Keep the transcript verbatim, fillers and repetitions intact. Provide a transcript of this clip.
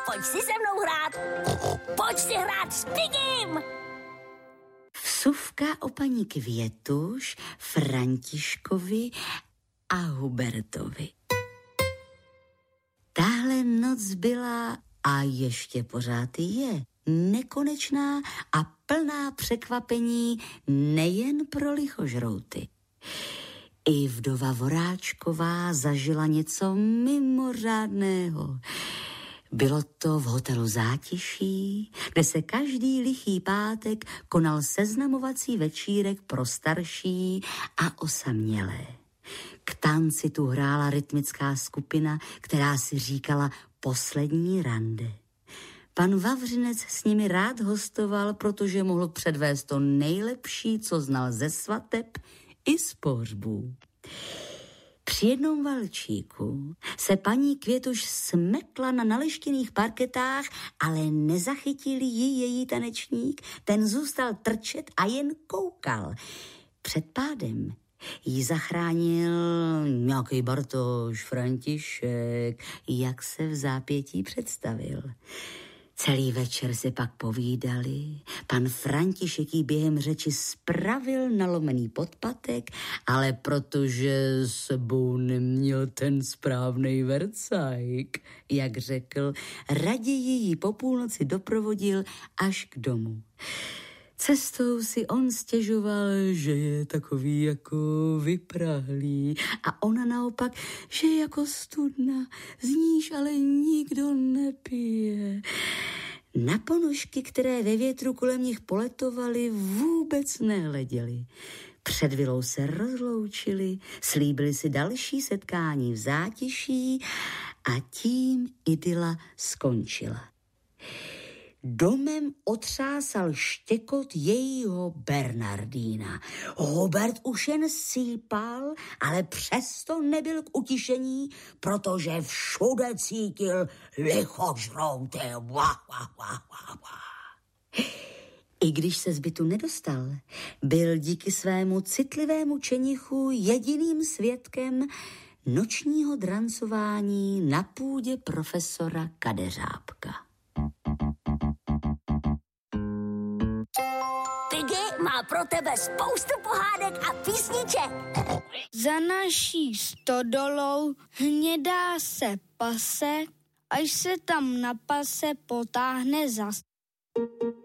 pojď si se mnou hrát. Pojď si hrát s Pigim. Vsuvka o paní Květuš, Františkovi a Hubertovi. Tahle noc byla a ještě pořád je nekonečná a plná překvapení nejen pro lichožrouty. I vdova Voráčková zažila něco mimořádného. Bylo to v hotelu Zátiší, kde se každý lichý pátek konal seznamovací večírek pro starší a osamělé. K tanci tu hrála rytmická skupina, která si říkala Poslední rande. Pan Vavřinec s nimi rád hostoval, protože mohl předvést to nejlepší, co znal ze svateb i z pohřbů. Při jednom valčíku se paní Květuš smekla na naleštěných parketách, ale nezachytil ji její tanečník, ten zůstal trčet a jen koukal. Před pádem jí zachránil nějaký Bartoš, František, jak se v zápětí představil. Celý večer si pak povídali, pan František jí během řeči spravil nalomený podpatek, ale protože sebou neměl ten správnej vercajk, jak řekl, raději ji po půlnoci doprovodil až k domu. Cestou si on stěžoval, že je takový jako vyprahlý a ona naopak, že je jako studna, z níž ale nikdo nepije. Na ponožky, které ve větru kolem nich poletovaly, vůbec nehleděli. Před vilou se rozloučili, slíbili si další setkání v Zátiší a tím idyla skončila. Domem otřásal štěkot jejího Bernardína. Hubert už jen sípal, ale přesto nebyl k utišení, protože všude cítil lichožrouty. Wah, wah, wah, wah, wah. I když se z bytu nedostal, byl díky svému citlivému čenichu jediným svědkem nočního drancování na půdě profesora Kadeřábka. Piggy má pro tebe spoustu pohádek a písniček. Za naší stodolou hnědá se pase, až se tam na pase potáhne zas.